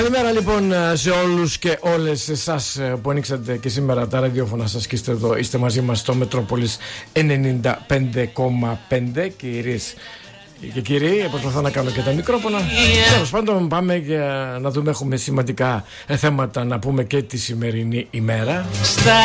Καλημέρα λοιπόν σε όλους και όλες εσάς που ανοίξατε και σήμερα τα ραδιόφωνα σας και είστε εδώ, είστε μαζί μας στο Μετρόπολης 95,5. Κυρίες και κύριοι, προσπαθώ να κάνω και τα μικρόφωνα. Τέλος πάντων, πάμε για να δούμε, έχουμε σημαντικά θέματα να πούμε και τη σημερινή ημέρα.